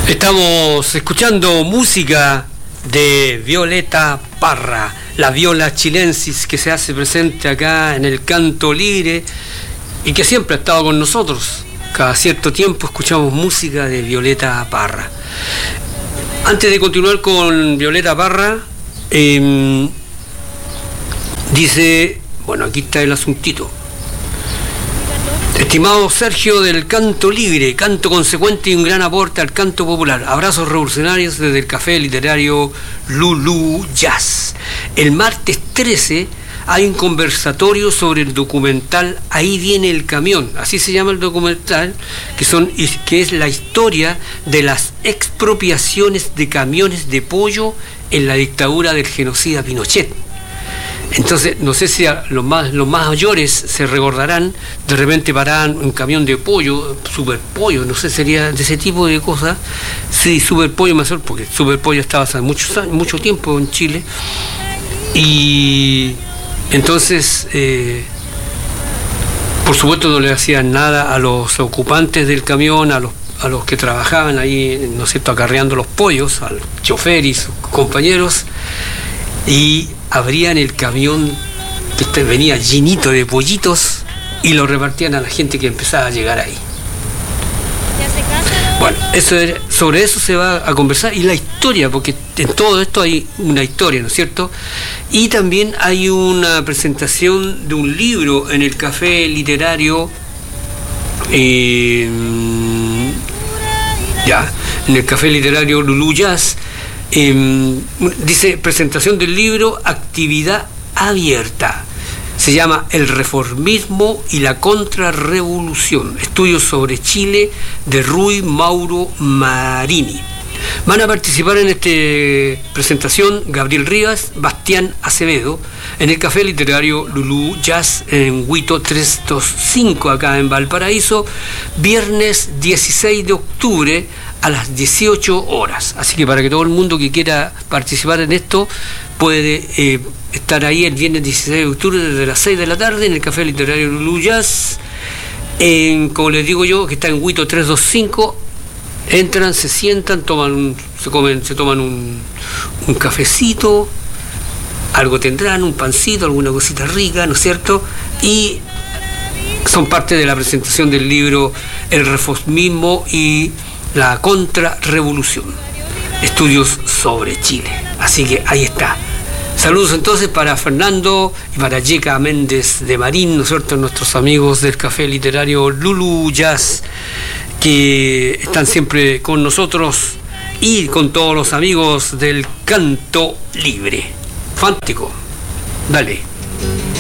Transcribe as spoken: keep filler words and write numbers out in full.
Estamos escuchando música de Violeta Parra, la viola chilensis que se hace presente acá en el canto libre y que siempre ha estado con nosotros. Cada cierto tiempo escuchamos música de Violeta Parra. Antes de continuar con Violeta Parra, eh, dice, bueno, aquí está el asuntito. Estimado Sergio del Canto Libre, canto consecuente y un gran aporte al canto popular. Abrazos revolucionarios desde el Café Literario Lulú Jazz. El martes trece hay un conversatorio sobre el documental Ahí viene el camión, así se llama el documental, que, son, que es la historia de las expropiaciones de camiones de pollo en la dictadura del genocida Pinochet. Entonces, no sé si a los más, los más mayores se recordarán, de repente paraban un camión de pollo, super pollo, no sé, sería de ese tipo de cosas. Sí, super pollo mejor, porque super pollo estaba hace muchos años, mucho tiempo en Chile. Y entonces, eh, por supuesto no le hacían nada a los ocupantes del camión, a los, a los que trabajaban ahí, ¿no es cierto?, acarreando los pollos, al chofer y sus compañeros. Y abrían el camión que este venía llenito de pollitos y lo repartían a la gente que empezaba a llegar ahí. Bueno, eso era, sobre eso se va a conversar, y la historia, porque en todo esto hay una historia, ¿no es cierto? Y también hay una presentación de un libro en el Café Literario, eh, ya, en el Café Literario Lulú Jazz. Eh, dice presentación del libro Actividad Abierta, se llama El Reformismo y la Contrarrevolución, estudios sobre Chile, de Rui Mauro Marini. Van a participar en esta presentación Gabriel Rivas, Bastián Acevedo, en el Café Literario Lulú Jazz en Huito trescientos veinticinco, acá en Valparaíso, viernes dieciséis de octubre a las dieciocho horas. Así que para que todo el mundo que quiera participar en esto puede eh, estar ahí el viernes dieciséis de octubre desde las seis de la tarde en el Café Literario Lulú Jazz, en, como les digo yo, que está en Huito trescientos veinticinco. Entran, se sientan, toman un, se comen, se toman un, un cafecito, algo tendrán, un pancito, alguna cosita rica, ¿no es cierto? Y son parte de la presentación del libro El Reformismo y la Contrarrevolución, estudios sobre Chile. Así que ahí está. Saludos entonces para Fernando y para Yeca Méndez de Marín, ¿no es cierto?, nuestros amigos del Café Literario Lulú Jazz, que están siempre con nosotros, y con todos los amigos del Canto Libre. Fántico, dale.